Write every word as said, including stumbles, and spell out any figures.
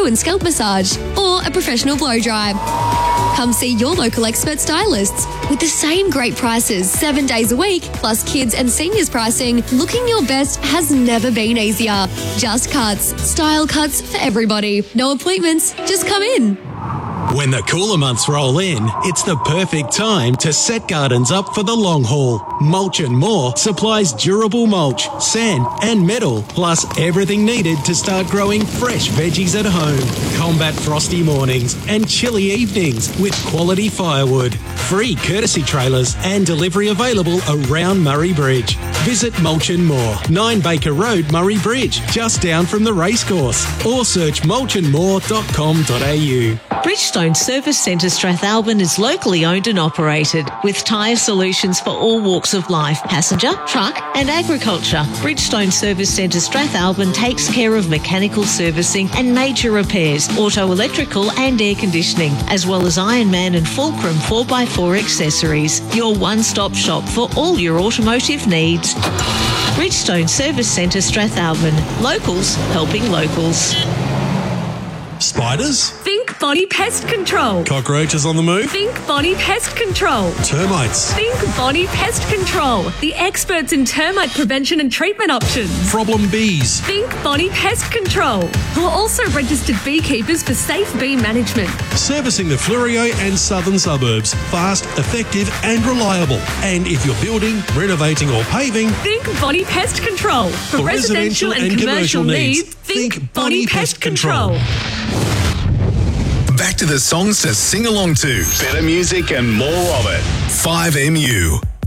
and scalp massage, or a professional blow dry. Come see your local expert stylists. With the same great prices seven days a week, plus kids and seniors pricing, looking your best has never been easier. Just Cuts. Style cuts for everybody. No appointments, just come in. When the cooler months roll in, it's the perfect time to set gardens up for the long haul. Mulch and More supplies durable mulch, sand and metal, plus everything needed to start growing fresh veggies at home. Combat frosty mornings and chilly evenings with quality firewood. Free courtesy trailers and delivery available around Murray Bridge. Visit Mulch and More, nine Baker Road, Murray Bridge, just down from the racecourse, or search mulch and more dot com dot a u. Bridgestone Service Centre Strathalbyn is locally owned and operated with tyre solutions for all walks of life, passenger, truck and agriculture. Bridgestone Service Centre Strathalbyn takes care of mechanical servicing and major repairs, auto electrical and air conditioning, as well as Ironman and Fulcrum four by four accessories. Your one-stop shop for all your automotive needs. Bridgestone Service Centre Strathalbyn. Locals helping locals. Spiders? Think Body Pest Control. Cockroaches on the move? Think Body Pest Control. Termites? Think Body Pest Control. The experts in termite prevention and treatment options. Problem bees? Think Body Pest Control, who are also registered beekeepers for safe bee management. Servicing the Fleurieu and southern suburbs. Fast, effective and reliable. And if you're building, renovating or paving, think Body Pest Control. For, for residential, residential and, and commercial, commercial needs, needs think, think Body, Body Pest, Pest Control. Control. Back to the songs to sing along to. Better music and more of it. five M U.